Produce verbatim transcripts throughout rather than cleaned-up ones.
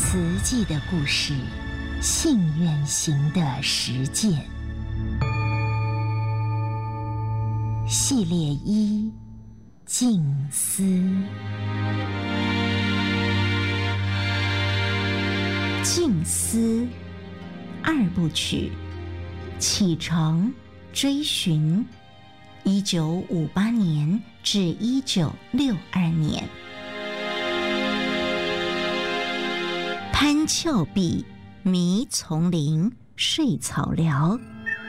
慈济的故事，信愿行的实践系列一：静思。静思二部曲：启程、追寻，一九五八年至一九六二年。攀峭壁，迷丛林，睡草寮。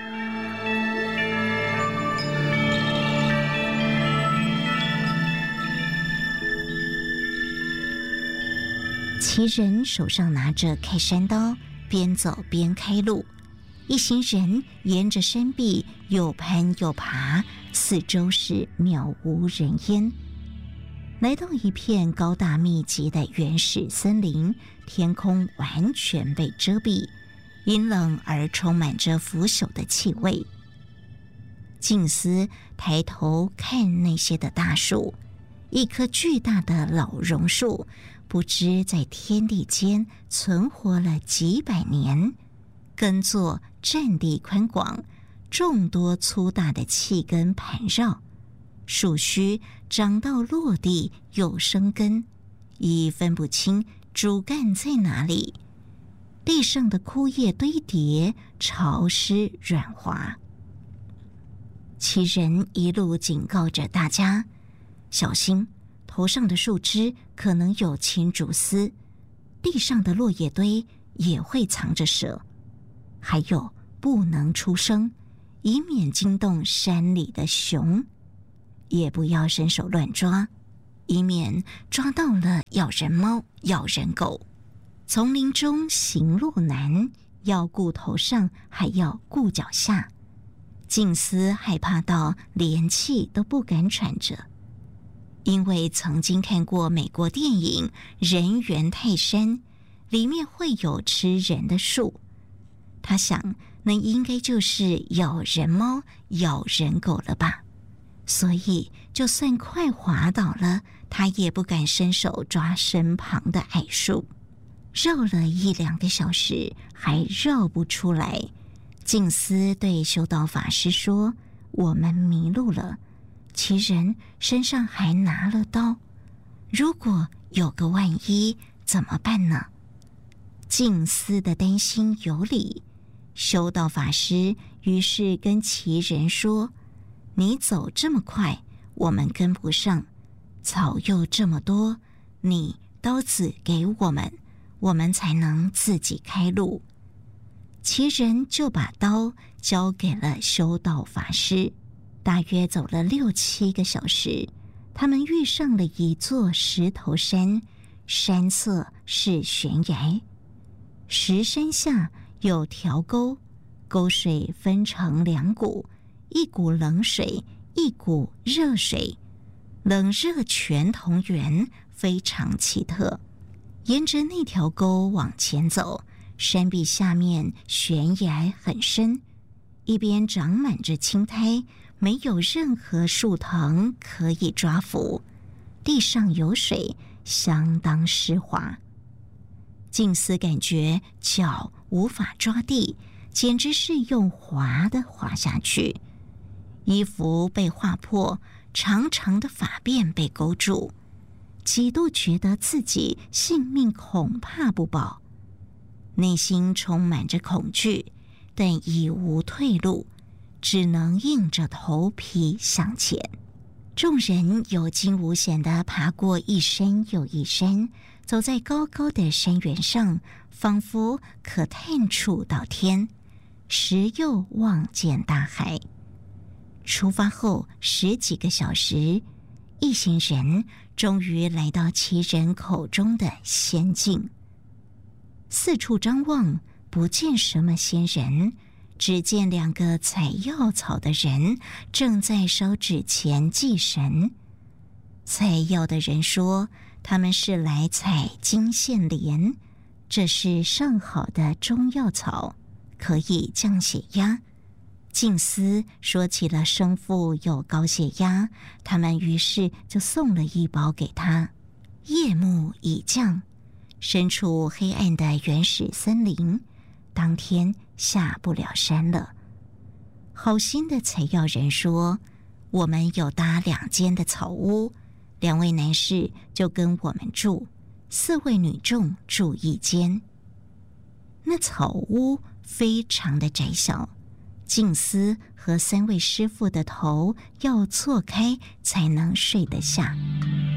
其人手上拿着开山刀，边走边开路。一行人沿着山壁又攀又爬，四周是渺无人烟。来到一片高大密集的原始森林，天空完全被遮蔽，阴冷而充满着腐朽的气味。静思抬头看那些的大树，一棵巨大的老榕树，不知在天地间存活了几百年，根座占地宽广，众多粗大的气根盘绕，树须长到落地又生根，已分不清主干在哪里。地上的枯叶堆叠，潮湿软滑。其人一路警告着大家，小心头上的树枝可能有青竹丝，地上的落叶堆也会藏着蛇，还有不能出声，以免惊动山里的熊，也不要伸手乱抓，以免抓到了咬人猫、咬人狗。丛林中行路难，要顾头上还要顾脚下。静思害怕到连气都不敢喘着，因为曾经看过美国电影《人猿泰山》，里面会有吃人的树。他想，那应该就是咬人猫、咬人狗了吧。所以就算快滑倒了，他也不敢伸手抓身旁的矮树。绕了一两个小时，还绕不出来。静思对修道法师说：“我们迷路了。”其人身上还拿了刀，如果有个万一怎么办呢？静思的担心有理，修道法师于是跟其人说：“你走这么快，我们跟不上，草又这么多，你刀子给我们，我们才能自己开路。”其人就把刀交给了修道法师。大约走了六七个小时，他们遇上了一座石头山，山侧是悬崖，石山下有条沟，沟水分成两股，一股冷水，一股热水，冷热全同源，非常奇特。沿着那条沟往前走，山壁下面悬崖很深，一边长满着青苔，没有任何树藤可以抓扶，地上有水，相当湿滑。静思感觉脚无法抓地，简直是用滑的滑下去。衣服被划破，长长的发辫被勾住，几度觉得自己性命恐怕不保，内心充满着恐惧，但已无退路，只能硬着头皮向前。众人有惊无险地爬过一山又一山，走在高高的山原上，仿佛可探触到天，时又望见大海。出发后十几个小时，一行人终于来到其人口中的仙境。四处张望，不见什么仙人，只见两个采药草的人正在烧纸钱祭神。采药的人说，他们是来采金线莲，这是上好的中药草，可以降血压。静思说起了生父有高血压，他们于是就送了一包给他。夜幕已降， 身处黑暗的原始森林，当天下不了山了。好心的采药人说，我们有搭两间的草屋，两位男士就跟我们住，四位女众住一间。那草屋非常的窄小，静思和三位师傅的头要错开才能睡得下。